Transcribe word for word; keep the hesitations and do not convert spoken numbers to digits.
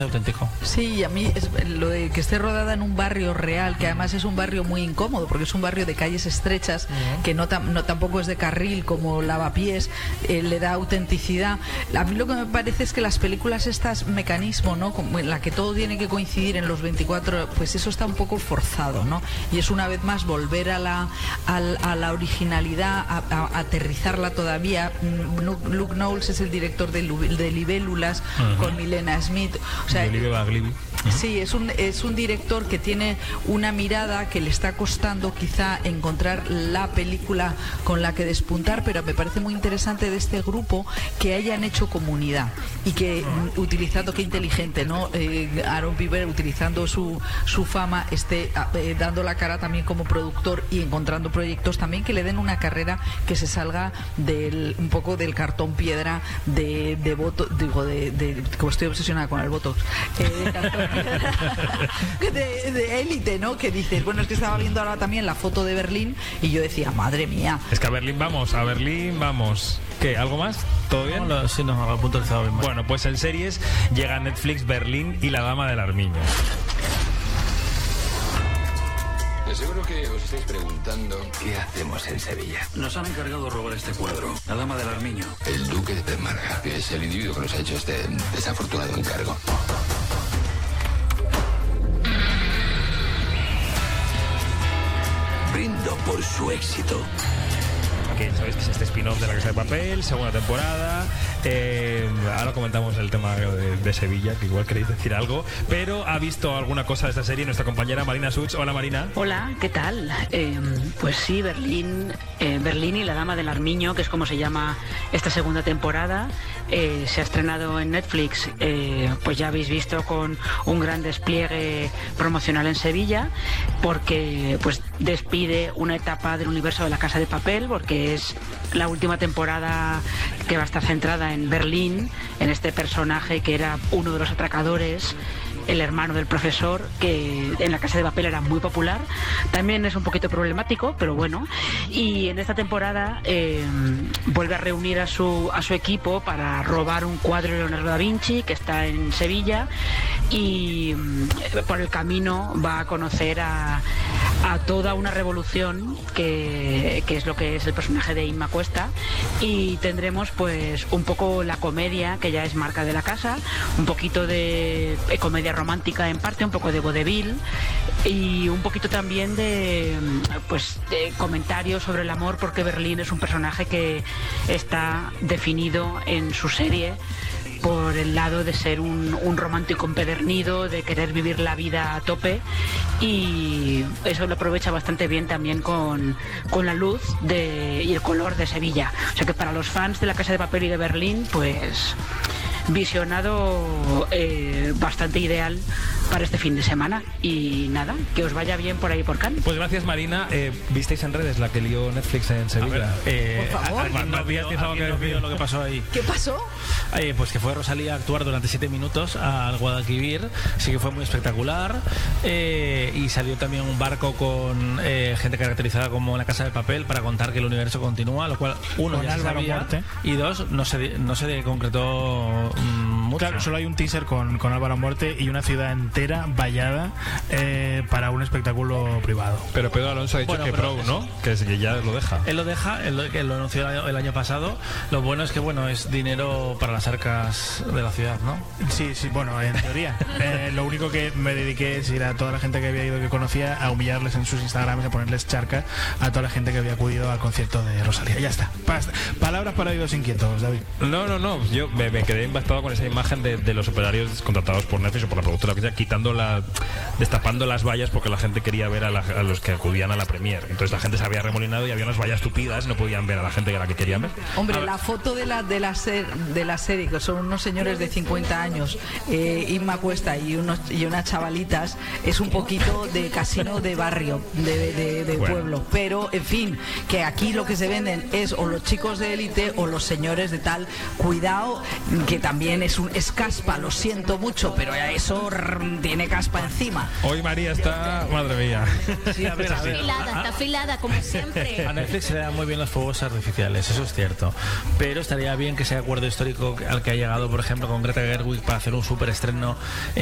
auténtico. Sí, a mí es lo de que esté rodada en un barrio real, que además es un barrio muy incómodo, porque es un barrio de calles estrechas, uh-huh. que no, tam, no tampoco es de carril como Lavapiés, eh, le da autenticidad. A mí lo que me parece es que las películas estas, mecanismo, ¿no? Como en la que todo tiene que coincidir en los veinticuatro, pues eso está un poco forzado, ¿no? Y es una vez más volver a la, a, a la originalidad, a, a, a aterrizarla todavía. Luke Knowles es el director de, de Libélulas, uh-huh. con Milena Smith. O sea, sí, es un, es un director que tiene una mirada que le está costando quizá encontrar la película con la que despuntar, pero me parece muy interesante de este grupo que hayan hecho comunidad y que mm, utilizando, qué inteligente, ¿no? Eh, Aaron Piper, utilizando su, su fama, esté eh, dando la cara también como productor y encontrando proyectos también que le den una carrera que se salga del, un poco del cartón piedra de, de voto, digo, de, de, como estoy obsesionada con el Botox, eh, de, de élite, ¿no? Que dices, bueno, es que estaba viendo ahora también la foto de Berlín y yo decía, madre mía. Es que a Berlín vamos, a Berlín vamos. ¿Qué? ¿Algo más? ¿Todo bien? No, sí, no, al punto del sábado bien. Bueno, pues en series llega Netflix Berlín y La Dama del Armiño. De seguro que os estáis preguntando qué hacemos en Sevilla. Nos han encargado de robar este cuadro, La Dama del Armiño. El duque de Marga, que es el individuo que nos ha hecho este desafortunado encargo. Brindo por su éxito. Que sabéis que es este spin-off de La Casa de Papel, segunda temporada. Eh, ahora comentamos el tema de, de Sevilla, que igual queréis decir algo, pero ha visto alguna cosa de esta serie nuestra compañera Marina Such. Hola, Marina. Hola, ¿qué tal? Eh, pues sí, Berlín, eh, Berlín y La Dama del Armiño, que es como se llama esta segunda temporada, eh, se ha estrenado en Netflix. Eh, pues ya habéis visto, con un gran despliegue promocional en Sevilla, porque pues despide una etapa del universo de La Casa de Papel, porque es la última temporada que va a estar centrada en Berlín, en este personaje que era uno de los atracadores, el hermano del profesor, que en La Casa de Papel era muy popular. También es un poquito problemático, pero bueno. Y en esta temporada eh, vuelve a reunir a su, a su equipo para robar un cuadro de Leonardo da Vinci que está en Sevilla, y eh, por el camino va a conocer a, a toda una revolución que, que es lo que es el personaje de Inma Cuesta, y tendremos pues un poco la comedia, que ya es marca de la casa, un poquito de eh, comedia romántica en parte, un poco de vodevil, y un poquito también de pues de comentarios sobre el amor, porque Berlín es un personaje que está definido en su serie por el lado de ser un, un romántico empedernido, de querer vivir la vida a tope, y eso lo aprovecha bastante bien también con, con la luz de, y el color de Sevilla. O sea que para los fans de La Casa de Papel y de Berlín, pues visionado eh, bastante ideal para este fin de semana. Y nada, que os vaya bien por ahí por Cannes. Pues gracias, Marina. Eh, ¿Visteis en redes la que lió Netflix en Sevilla? Ver, eh, por favor. ¿Alguien no vio, ¿alguien no vio lo que pasó ahí? ¿Qué pasó? Eh, pues que fue Rosalía a actuar durante siete minutos al Guadalquivir. Sí que fue muy espectacular. Eh, y salió también un barco con eh, gente caracterizada como La Casa de Papel para contar que el universo continúa, lo cual, uno, con ya se sabía, Muerte. Y dos, no se, no se concretó mmm, mucho. Claro, solo hay un teaser con, con Álvaro Muerte y una ciudad entera vallada eh, para un espectáculo privado. Pero Pedro Alonso ha dicho bueno, que pro, ¿no? Que, es, que ya lo deja. Él lo deja, él, él lo anunció el año, el año pasado. Lo bueno es que, bueno, es dinero para las arcas de la ciudad, ¿no? Sí, sí, bueno, en teoría. eh, lo único que me dediqué es ir a toda la gente que había ido, que conocía, a humillarles en sus Instagrams, a ponerles charca a toda la gente que había acudido al concierto de Rosalía. Ya está. Pas- palabras para oídos inquietos, David. No, no, no. Yo me, me quedé impactado con esa imagen de, de los operarios contratados por Netflix o por la productora, que ya quitando la, destapando las vallas porque la gente quería ver a, la, a los que acudían a la premier. Entonces la gente se había remolinado y había unas vallas tupidas, no podían ver a la gente que era la que querían ver. Hombre, la foto de la de la, ser, de la serie, que son unos señores de cincuenta años, eh, Inma Cuesta y unos y unas chavalitas, es un poquito de casino de barrio, de, de, de bueno. pueblo. Pero, en fin, que aquí lo que se venden es o los chicos de élite o los señores de tal. Cuidado, que también es un, es caspa, lo siento mucho, pero eso rrr, tiene caspa encima. Hoy María está, madre mía. Sí, a ver, a Está ver. afilada, está afilada, como siempre. A Netflix se le dan muy bien los fuegos artificiales, eso es cierto. Pero estaría bien que ese acuerdo histórico al que ha llegado, por ejemplo, con Greta Gerwig para hacer un superestreno